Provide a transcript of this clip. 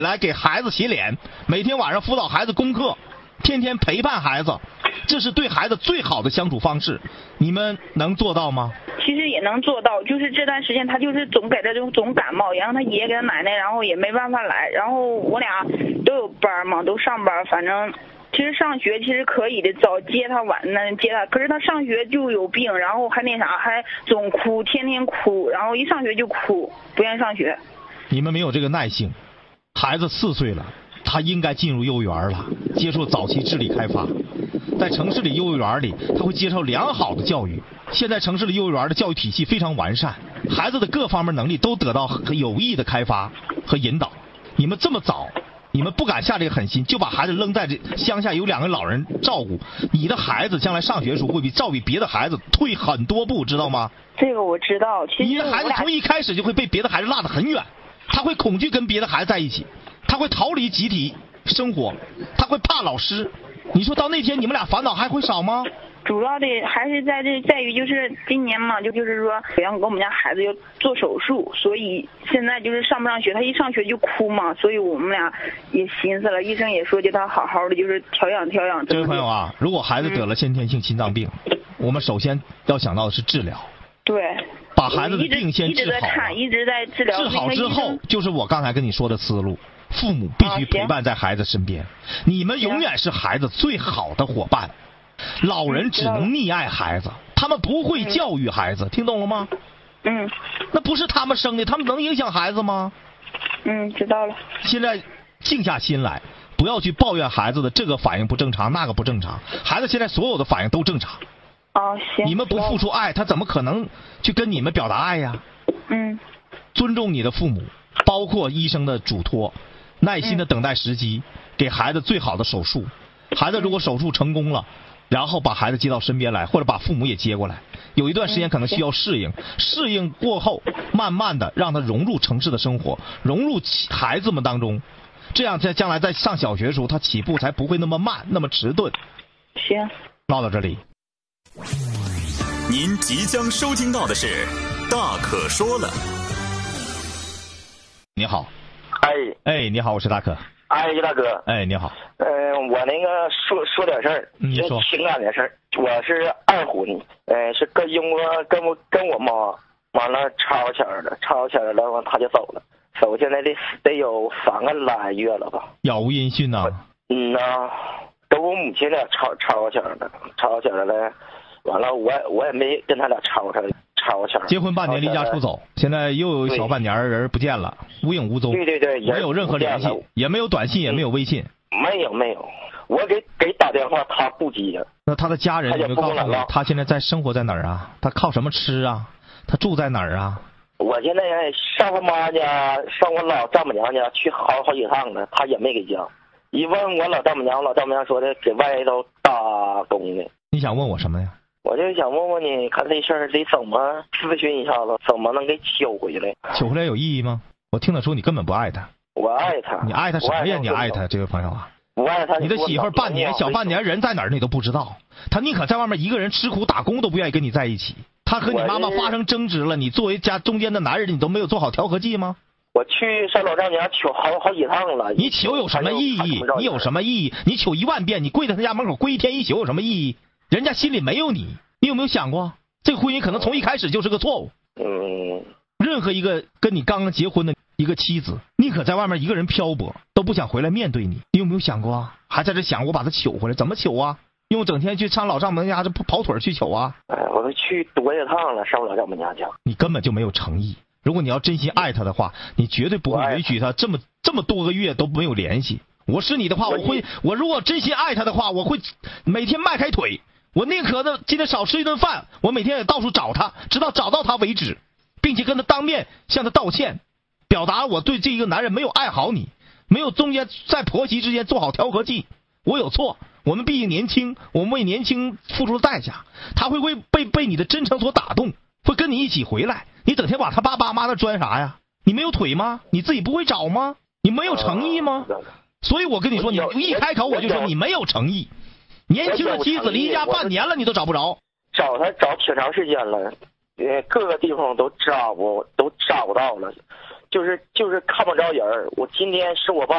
来给孩子洗脸，每天晚上辅导孩子功课，天天陪伴孩子，这是对孩子最好的相处方式。你们能做到吗？ 其实也能做到，就是这段时间他就是总给他总感冒，然后他爷爷给他奶奶，然后也没办法来，然后我俩都有班嘛，都上班，反正其实上学其实可以的，早接他晚呢接他，可是他上学就有病，然后还那啥，还总哭，天天哭，然后一上学就哭，不愿意上学。 你们没有这个耐性。孩子4岁了，他应该进入幼儿园了，接受早期智力开发。在城市里幼儿园里，他会接受良好的教育。现在城市里幼儿园的教育体系非常完善，孩子的各方面能力都得到有益的开发和引导。你们这么早，你们不敢下这个狠心，就把孩子扔在这乡下有2个老人照顾，你的孩子将来上学时候会比别的孩子退很多步，知道吗？ 这个我知道。其实你的孩子从一开始就会被别的孩子落得很远，他会恐惧跟别的孩子在一起，他会逃离集体生活，他会怕老师。你说到那天你们俩烦恼还会少吗？ 主要的还是在于就是今年嘛，就是说想给我们家孩子要做手术，所以现在就是上不上学，他一上学就哭嘛，所以我们俩也寻思了，医生也说叫他好好的就是调养。 这位朋友啊，如果孩子得了先天性心脏病，我们首先要想到的是治疗。 对， 把孩子的病先治好， 一直在治疗。 治好之后，就是我刚才跟你说的思路，父母必须陪伴在孩子身边，你们永远是孩子最好的伙伴。老人只能溺爱孩子，他们不会教育孩子，听懂了吗？那不是他们生的，他们能影响孩子吗？ 知道了。 现在静下心来，不要去抱怨孩子的这个反应不正常，那个不正常。孩子现在所有的反应都正常。 行。 你们不付出爱，他怎么可能去跟你们表达爱呀？尊重你的父母，包括医生的嘱托，耐心的等待时机，给孩子最好的手术。孩子如果手术成功了，然后把孩子接到身边来，或者把父母也接过来，有一段时间可能需要适应，适应过后慢慢的让他融入城市的生活，融入孩子们当中，这样在将来在上小学的时候他起步才不会那么慢，那么迟钝。 行， 唠到这里。 您即将收听到的是大可说了。 你好。你好，我是大可。 大哥。 你好。 我那个说点事儿， 你说情感的事儿。我是2婚，是跟我妈完了吵起来了，完他就走了，走现在得有3个来月了吧。 杳无音讯呐。 跟我母亲俩吵起来了，完了我也没跟他俩吵起来。 结婚半年离家出走，现在又有小半年人不见了，无影无踪。 对， 没有任何联系，也没有短信，也没有微信。 没有，我给打电话他不接。 那他的家人有没有告诉你他现在生活在哪儿啊？他靠什么吃啊？他住在哪儿啊？ 我现在上我妈家，上我老丈母娘家去好几趟了，他也没给讲。一问我老丈母娘说的给外头打工呢。 你想问我什么呀？ 我就想问问你，看这事儿得怎么咨询一下子，怎么能给求回来？ 求回来有意义吗？我听得出你根本不爱他。 我爱他。 你爱他什么呀？你爱他，这位朋友啊。 我爱他。 你的媳妇小半年人在哪儿你都不知道，他宁可在外面一个人吃苦打工都不愿意跟你在一起。他和你妈妈发生争执了，你作为家中间的男人，你都没有做好调和剂吗？ 我去上老丈母娘求好几趟了。 你求有什么意义？你有什么意义？你求1万遍，你跪在他家门口跪1天1宿有什么意义？人家心里没有你。你有没有想过，这个婚姻可能从一开始就是个错误？任何一个跟你刚刚结婚的一个妻子，宁可在外面一个人漂泊，都不想回来面对你。你有没有想过啊？还在这想我把他求回来，怎么求啊？用整天去上老丈母娘家这跑腿去求啊？ 我都去多少趟了，上我老丈母娘家。 你根本就没有诚意。如果你要真心爱他的话，你绝对不会允许他这么多个月都没有联系。我是你的话，我如果真心爱他的话，我会每天迈开腿。我宁可呢今天少吃一顿饭，我每天也到处找他，直到找到他为止，并且跟他当面向他道歉，表达我对这一个男人没有爱好你，没有中间在婆媳之间做好调和剂，我有错，我们毕竟年轻，我们为年轻付出了代价，他会不会被你的真诚所打动，会跟你一起回来？你整天往他爸妈那钻啥呀？你没有腿吗？你自己不会找吗？你没有诚意吗？所以我跟你说，你一开口我就说你没有诚意。年轻的妻子离家半年了，你都找不着。 找他找挺长时间了，各个地方都找不到了，就是看不着人。我今天是我爸